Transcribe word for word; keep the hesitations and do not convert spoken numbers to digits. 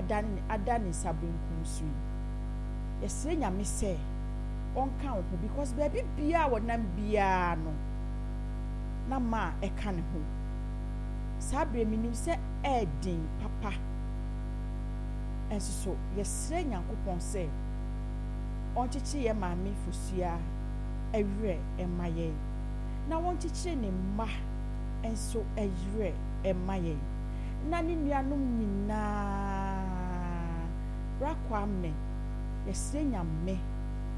adan adan sabenkum sui yesre nyame se onka ho because baby bia wonam bia no na ma e ka ne ho sabre minim se edin papa enso so yesre nyankopon se onchichi ye maame fosua ewre emaye na wonchichi ne mma enso ewre emaye na ni nuanom nyina bra kwame yesre nyame